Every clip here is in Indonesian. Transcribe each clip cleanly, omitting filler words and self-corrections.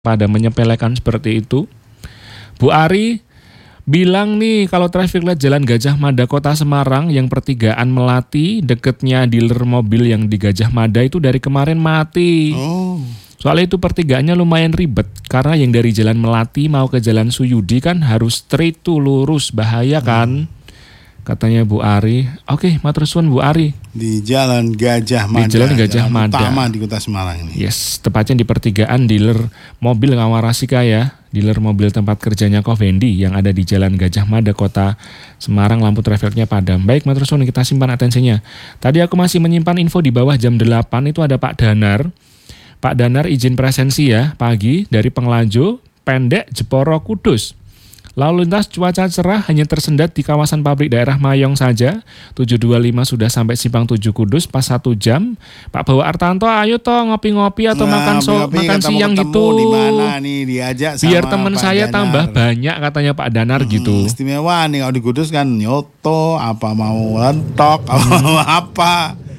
pada menyepelekan seperti itu. Bu Ari bilang nih kalau traffic light Jalan Gajah Mada Kota Semarang yang pertigaan Melati deketnya dealer mobil yang di Gajah Mada itu dari kemarin mati. Soalnya itu pertigaannya lumayan ribet karena yang dari Jalan Melati mau ke Jalan Suyudi kan harus straight tuh lurus, bahaya kan. Katanya Bu Ari. Oke, matur suwun Bu Ari. Di Jalan Gajah Mada. Di Jalan Gajah Mada. Utama di Kota Semarang ini. Yes, tepatnya di pertigaan dealer mobil Ngawarasika ya. Dealer mobil tempat kerjanya Kovendi yang ada di Jalan Gajah Mada Kota Semarang, lampu trafficnya padam. Baik, matur suwun, kita simpan atensinya. Tadi aku masih menyimpan info di bawah jam 8 itu ada Pak Danar. Pak Danar izin presensi ya, pagi dari Penglajo, Pendek, Jeporo, Kudus. Lalu lintas cuaca cerah hanya tersendat di kawasan pabrik daerah Mayong saja. 725 sudah sampai Simpang 7 Kudus pas 1 jam. Pak Bawa Artanto, ayo toh ngopi-ngopi atau makan siang gitu. Di mana nih diajak sama biar teman Pak saya Danar. Tambah banyak katanya Pak Danar gitu. Istimewa nih kalau di Kudus kan nyoto, apa mau lentok, apa mau apa.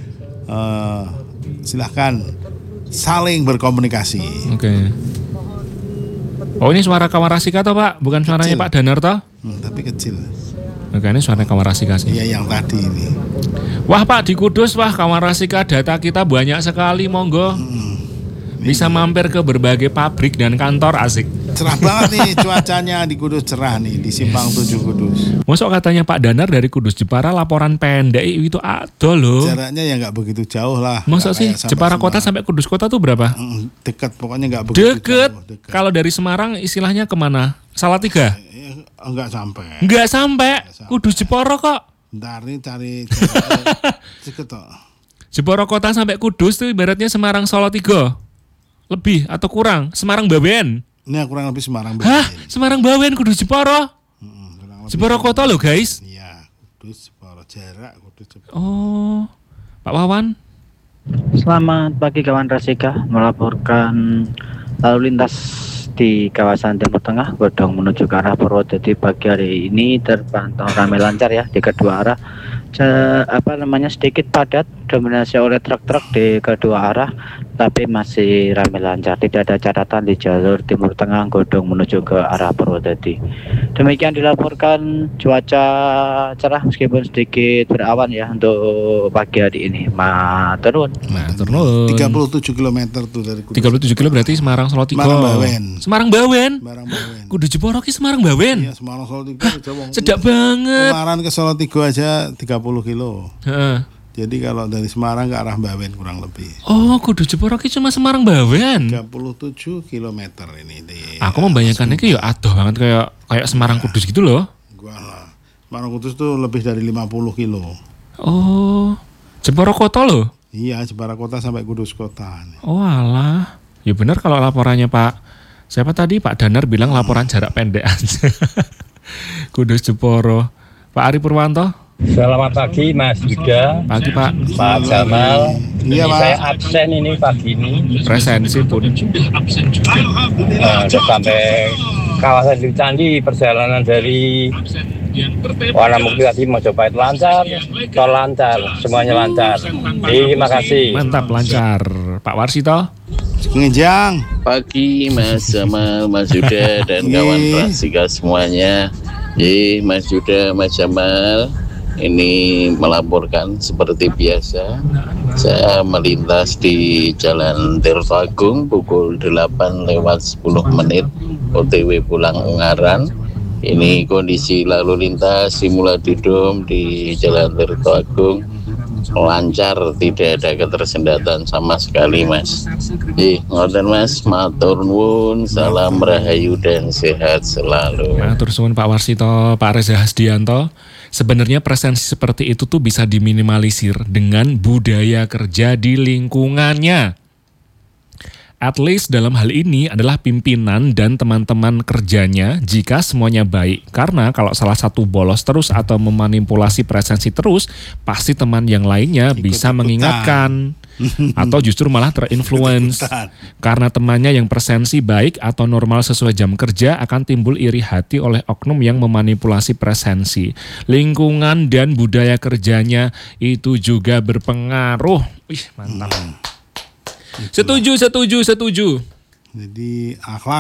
Silahkan saling berkomunikasi. Oke. Oh, ini suara Kawarasika toh Pak? Bukan suaranya Kecil. Pak Danar toh? Tapi kecil. Oke, ini suara Kawarasika sih. Iya, yang tadi ini. Wah Pak, di Kudus wah Kawarasika data kita banyak sekali, monggo. Bisa mampir ke berbagai pabrik dan kantor, asik. Cerah banget nih cuacanya di Kudus, cerah nih di Simpang 7 Kudus. Masuk katanya Pak Danar dari Kudus Jepara laporan pendek itu ada loh. Jaraknya ya nggak begitu jauh lah. Masa sih Jepara Kota sampai Kudus Kota tuh berapa? Dekat, pokoknya nggak begitu Deket. jauh. Dekat. Kalau dari Semarang istilahnya kemana? Salatiga? Nggak sampai. Nggak sampai. Kudus Jepara kok. Ntar nih cari deket toh. Jepara Kota sampai Kudus tuh ibaratnya Semarang Salatiga. Lebih atau kurang? Semarang Bawen. Ini kurang lebih Semarang Bawen. Hah? Semarang Bawen Kudus Jepara? Jepara Kota loh guys. Iya, Kudus Jepara, jarak Kudus Jepara. Oh, Pak Wawan. Selamat pagi kawan Rasika, melaporkan lalu lintas di kawasan Timur Tengah Godong menuju ke arah Purwodadi pagi hari ini terpantau ramai lancar ya di kedua arah. Sedikit padat dominasi oleh truk-truk di kedua arah, tapi masih ramai lancar. Tidak ada catatan di jalur Timur Tengah Godong menuju ke arah Purwodadi. Demikian dilaporkan, cuaca cerah meskipun sedikit berawan ya untuk pagi hari ini. Matur nuwun. 37 km tuh dari Kudus. 37 kilo berarti Semarang Salatiga. Semarang Bawen. Semarang Bawen. Semarang Bawen. Kudus Jepara ki Semarang Bawen. Iya, Semarang Salatiga. Sedap banget. Kemarin ke Salatiga aja 30 kilo. Heeh. Jadi kalau dari Semarang ke arah Bawen kurang lebih. Oh, Kudus Jepara ki cuma Semarang Bawen. 37 km ini di. Aku membayangkannya ki ya adoh banget kayak Semarang Kudus gitu loh. Gua lah. Semarang Kudus tuh lebih dari 50 kilo. Oh, Jepara Kota loh. Iya, Jepara Kota sampai Kudus Kota. Oh alah. Ya benar kalau laporannya Pak. Siapa tadi Pak Danar bilang laporan jarak pendek aja. Kudus Jepara. Pak Ari Purwanto. Selamat pagi Mas Yuda. Pagi Pak. Pak Jamal. Iya, Pak. Saya absen ini pagi ini. Presensi pun. Sudah sampai kawasan Dewi Candi, perjalanan dari Wanamukti tadi Mojopahit lancar, tol lancar, semuanya lancar. Terima kasih. Mantap, lancar. Pak Warsito. Ngejang. Pagi Mas Jamal, Mas Yuda dan kawan Rasika semuanya. Jadi Mas Yuda, Mas Jamal, ini melaporkan seperti biasa. Saya melintas di Jalan Tirto Agung pukul 8:10 OTW pulang Ungaran. Ini kondisi lalu lintas Simuladidom di Jalan Tirto Agung lancar, tidak ada ketersendatan sama sekali Mas. Ngoten Mas, matur nuwun, salam rahayu dan sehat selalu. Matur suwun Pak Warsito, Pak Reza Hasdianto. Sebenarnya presensi seperti itu tuh bisa diminimalisir dengan budaya kerja di lingkungannya. At least dalam hal ini adalah pimpinan dan teman-teman kerjanya jika semuanya baik. Karena kalau salah satu bolos terus atau memanipulasi presensi terus, pasti teman yang lainnya bisa mengingatkan. Atau justru malah terinfluence. Karena temannya yang presensi baik atau normal sesuai jam kerja akan timbul iri hati oleh oknum yang memanipulasi presensi. Lingkungan dan budaya kerjanya itu juga berpengaruh. Wih, mantap. Setuju. Jadi akhlak